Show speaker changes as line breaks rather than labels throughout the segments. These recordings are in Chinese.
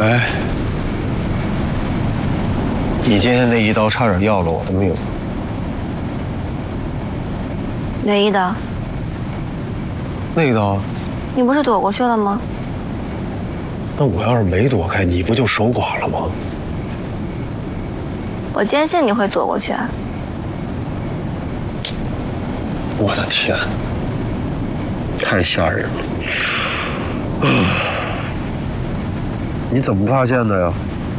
哎，你今天那一刀差点要了我的命。
哪一刀？
那一刀，
你不是躲过去了吗？
那我要是没躲开，你不就守寡了吗？
我坚信你会躲过去啊！
我的天，太吓人了！你怎么发现的呀？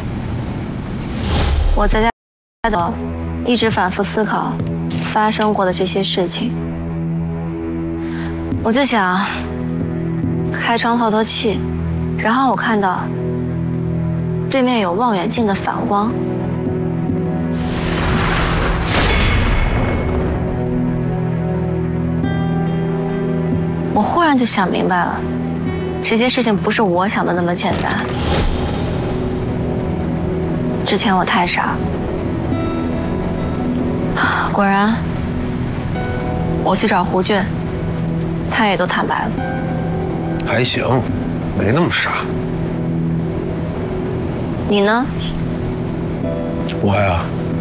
我在家的一直反复思考发生过的这些事情，我就想开窗透透气，然后我看到对面有望远镜的反光。我忽然就想明白了，这些事情不是我想的那么简单。之前我太傻，果然，我去找胡俊，他也都坦白了。
还行，没那么傻。
你呢？
我呀，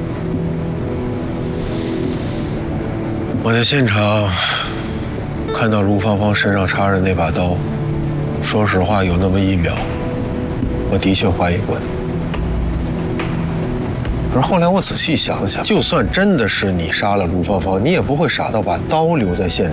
我在现场看到卢芳芳身上插着那把刀，说实话，有那么一秒，我的确怀疑过你。可是后来我仔细想想，就算真的是你杀了卢芳芳，你也不会傻到把刀留在现场。